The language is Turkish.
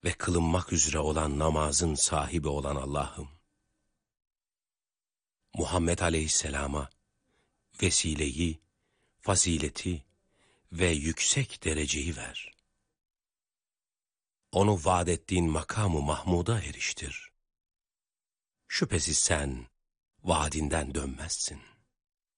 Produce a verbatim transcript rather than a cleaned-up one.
ve kılınmak üzere olan namazın sahibi olan Allah'ım, Muhammed Aleyhisselam'a vesileyi, fazileti ve yüksek dereceyi ver. Onu vaad ettiğin makamı Mahmud'a eriştir. Şüphesiz sen vaadinden dönmezsin.